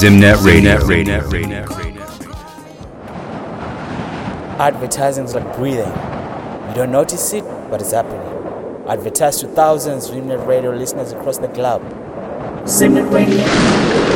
Zimnet Radio. Advertising is like breathing. You don't notice it, but it's happening. Advertise to thousands of Zimnet Radio listeners across the globe. Zimnet Radio.